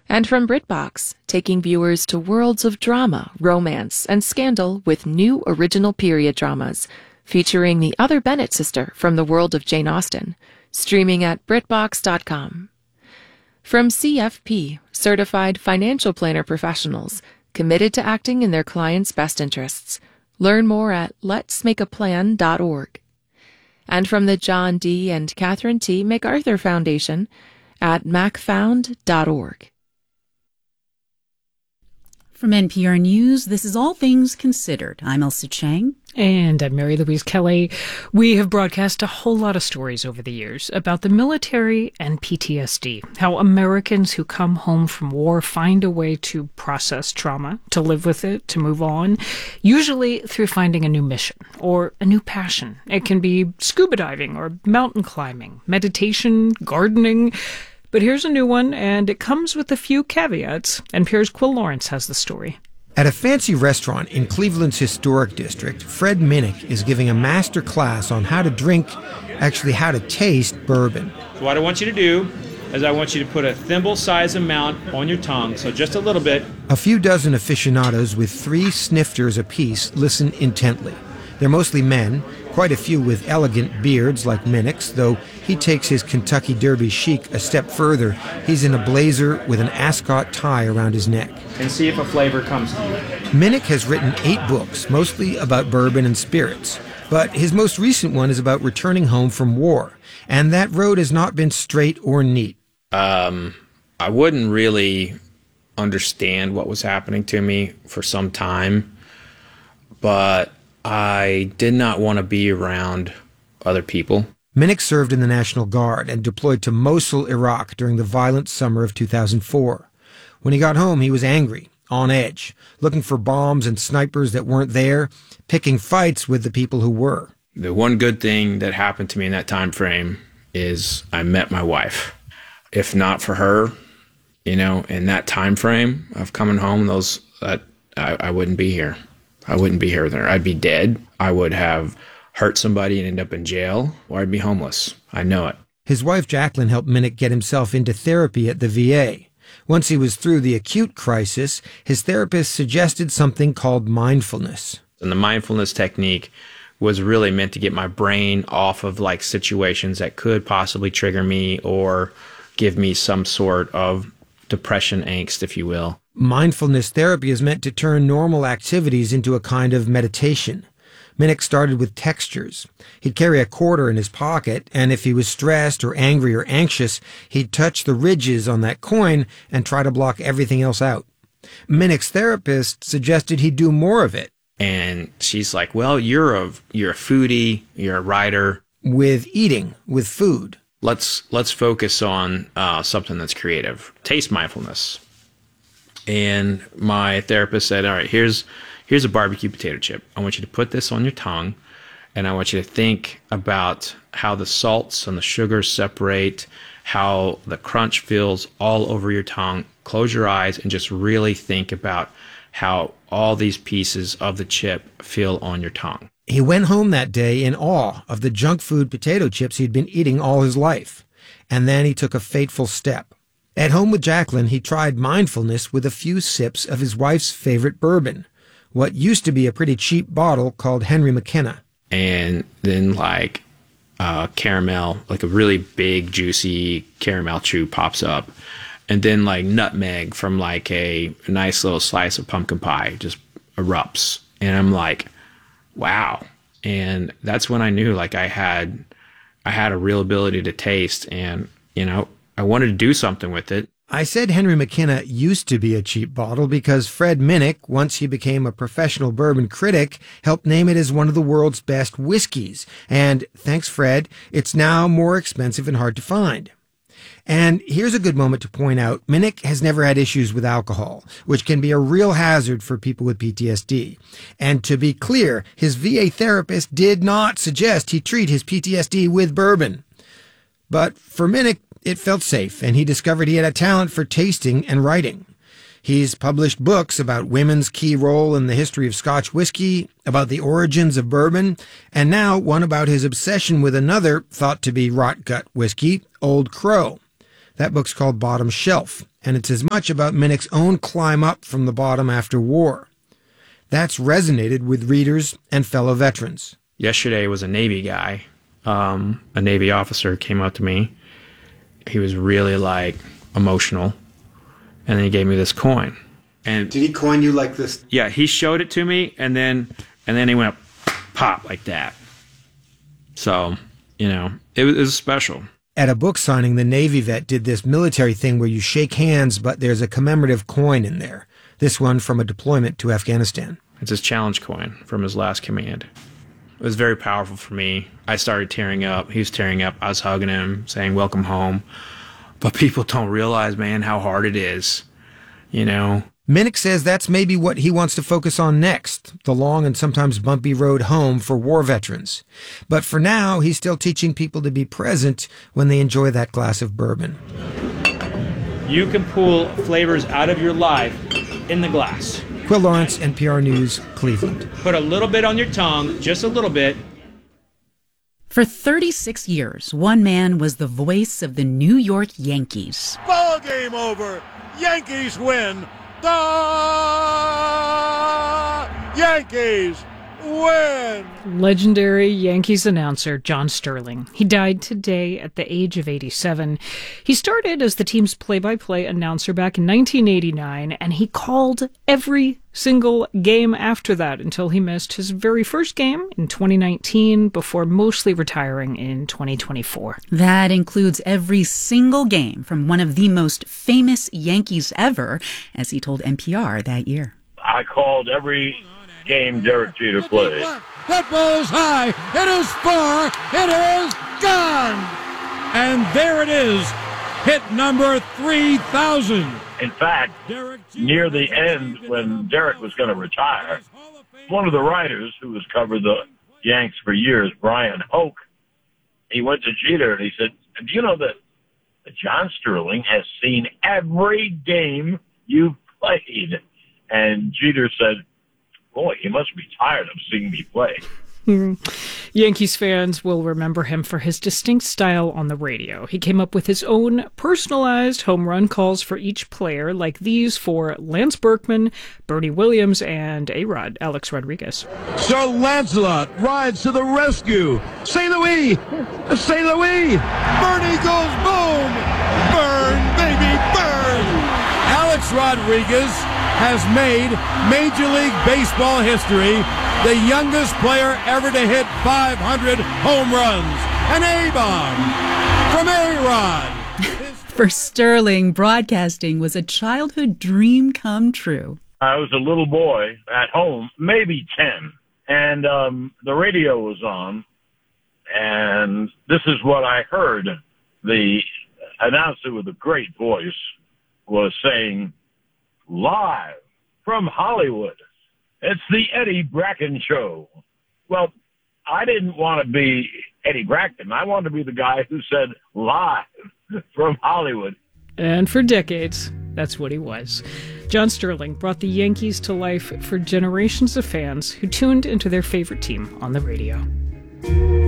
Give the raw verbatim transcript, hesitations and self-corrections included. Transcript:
And from BritBox, taking viewers to worlds of drama, romance, and scandal with new original period dramas, featuring the other Bennett sister from the world of Jane Austen, streaming at BritBox dot com. From C F P, Certified Financial Planner Professionals, committed to acting in their clients' best interests. Learn more at lets make a plan dot org. And from the John D. and Catherine T. MacArthur Foundation at mac found dot org. From N P R News, this is All Things Considered. I'm Elsa Chang. And I'm Mary Louise Kelly. We have broadcast a whole lot of stories over the years about the military and P T S D, how Americans who come home from war find a way to process trauma, to live with it, to move on, usually through finding a new mission or a new passion. It can be scuba diving or mountain climbing, meditation, gardening. But here's a new one, and it comes with a few caveats. N P R's Quill Lawrence has the story. At a fancy restaurant in Cleveland's historic district, Fred Minnick is giving a master class on how to drink, actually how to taste bourbon. So what I want you to do is I want you to put a thimble-sized amount on your tongue, so just a little bit. A few dozen aficionados with three snifters apiece listen intently. They're mostly men, quite a few with elegant beards like Minnick's, though he takes his Kentucky Derby chic a step further. He's in a blazer with an ascot tie around his neck. And see if a flavor comes to you. Minnick has written eight books, mostly about bourbon and spirits. But his most recent one is about returning home from war. And that road has not been straight or neat. Um, I wouldn't really understand what was happening to me for some time. But I did not want to be around other people. Minnick served in the National Guard and deployed to Mosul, Iraq during the violent summer of two thousand four. When he got home, he was angry, on edge, looking for bombs and snipers that weren't there, picking fights with the people who were. The one good thing that happened to me in that time frame is I met my wife. If not for her, you know, in that time frame of coming home, those that I, I wouldn't be here. I wouldn't be here with her. I'd be dead. I would have hurt somebody and end up in jail, or I'd be homeless. I know it. His wife, Jacqueline, helped Minnick get himself into therapy at the V A. Once he was through the acute crisis, his therapist suggested something called mindfulness. And the mindfulness technique was really meant to get my brain off of like situations that could possibly trigger me or give me some sort of depression angst, if you will. Mindfulness therapy is meant to turn normal activities into a kind of meditation. Minnick started with textures. He'd carry a quarter in his pocket, and if he was stressed or angry or anxious, he'd touch the ridges on that coin and try to block everything else out. Minnick's therapist suggested he do more of it. And she's like, well, you're a, you're a foodie, you're a writer. With eating, with food. Let's, let's focus on uh, something that's creative. Taste mindfulness. And my therapist said, all right, here's here's a barbecue potato chip. I want you to put this on your tongue, and I want you to think about how the salts and the sugars separate, how the crunch feels all over your tongue. Close your eyes and just really think about how all these pieces of the chip feel on your tongue. He went home that day in awe of the junk food potato chips he'd been eating all his life. And then he took a fateful step. At home with Jacqueline, he tried mindfulness with a few sips of his wife's favorite bourbon, what used to be a pretty cheap bottle called Henry McKenna. And then like uh, caramel, like a really big, juicy caramel chew pops up. And then like nutmeg from like a nice little slice of pumpkin pie just erupts. And I'm like, wow. And that's when I knew like I had, I had a real ability to taste, and, you know, I wanted to do something with it. I said Henry McKenna used to be a cheap bottle because Fred Minnick, once he became a professional bourbon critic, helped name it as one of the world's best whiskeys. And thanks, Fred, it's now more expensive and hard to find. And here's a good moment to point out, Minnick has never had issues with alcohol, which can be a real hazard for people with P T S D. And to be clear, his V A therapist did not suggest he treat his P T S D with bourbon. But for Minnick, it felt safe, and he discovered he had a talent for tasting and writing. He's published books about women's key role in the history of Scotch whiskey, about the origins of bourbon, and now one about his obsession with another thought to be rot gut whiskey, Old Crow. That book's called Bottom Shelf, and it's as much about Minnick's own climb up from the bottom after war. That's resonated with readers and fellow veterans. Yesterday was a Navy guy, um, a Navy officer came up to me. He was really, like, emotional, and then he gave me this coin. And did he coin you like this? Yeah, he showed it to me, and then and then he went pop like that. So, you know, it was, it was special. At a book signing, the Navy vet did this military thing where you shake hands, but there's a commemorative coin in there. This one from a deployment to Afghanistan. It's his challenge coin from his last command. It was very powerful for me. I started tearing up. He was tearing up. I was hugging him, saying, welcome home. But people don't realize, man, how hard it is, you know. Minnick says that's maybe what he wants to focus on next, the long and sometimes bumpy road home for war veterans. But for now, he's still teaching people to be present when they enjoy that glass of bourbon. You can pull flavors out of your life in the glass. Quill Lawrence, N P R News, Cleveland. Put a little bit on your tongue, just a little bit. For thirty-six years, one man was the voice of the New York Yankees. Ball game over. Yankees win. The Yankees win! Legendary Yankees announcer John Sterling. He died today at the age of eighty-seven. He started as the team's play-by-play announcer back in nineteen eighty-nine, and he called every single game after that until he missed his very first game in twenty nineteen before mostly retiring in twenty twenty-four. That includes every single game from one of the most famous Yankees ever, as he told N P R that year. I called every game Derek Jeter played. That ball is high. It is far. It is gone. And there it is. Hit number three thousand. In fact, near the end, when Derek was going to retire, one of the writers who has covered the Yanks for years, Brian Hoke, he went to Jeter and he said, do you know that John Sterling has seen every game you've played? And Jeter said, boy, he must be tired of seeing me play. Yankees fans will remember him for his distinct style on the radio. He came up with his own personalized home run calls for each player, like these for Lance Berkman, Bernie Williams, and A-Rod, Alex Rodriguez. Sir Lancelot rides to the rescue. Saint Louis! Saint Louis! Bernie goes boom! Burn, baby, burn! Alex Rodriguez has made Major League Baseball history, the youngest player ever to hit five hundred home runs. An A-bomb from A-Rod. For Sterling, broadcasting was a childhood dream come true. I was a little boy at home, maybe ten, and um, the radio was on, and this is what I heard. The announcer with a great voice was saying, live from Hollywood, it's the Eddie Bracken Show. Well, I didn't want to be Eddie Bracken. I wanted to be the guy who said live from Hollywood. And for decades, that's what he was. John Sterling brought the Yankees to life for generations of fans who tuned into their favorite team on the radio.